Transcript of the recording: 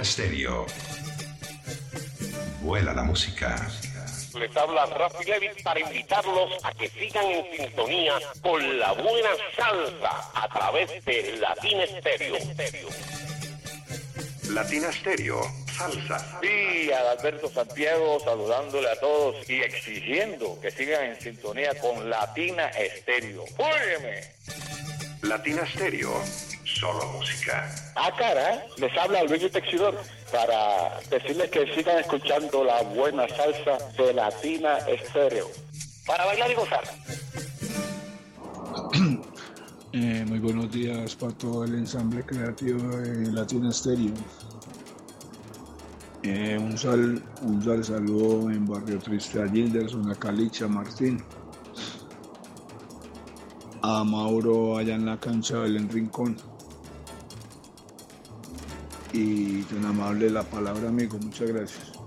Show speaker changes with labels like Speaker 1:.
Speaker 1: Stereo. Vuela la música.
Speaker 2: Les habla Rafi Levy para invitarlos a que sigan en sintonía con la buena salsa a través de Latina Stereo.
Speaker 1: Latina Stereo, salsa.
Speaker 3: Sí, Adalberto Santiago saludándole a todos y exigiendo que sigan en sintonía con Latina Stereo. ¡Óyeme!
Speaker 1: Latina Stereo, solo música.
Speaker 3: Cara, les habla Luis Texidor para decirles que sigan escuchando la buena salsa de Latina Stereo. Para bailar y gozar.
Speaker 4: Muy buenos días para todo el ensamble creativo de Latina Stereo. Un saludo en Barrio Triste a Gilderson, a Calicha, Martín, a Mauro allá en la cancha del Rincón. Y tan amable la palabra, amigo. Muchas gracias.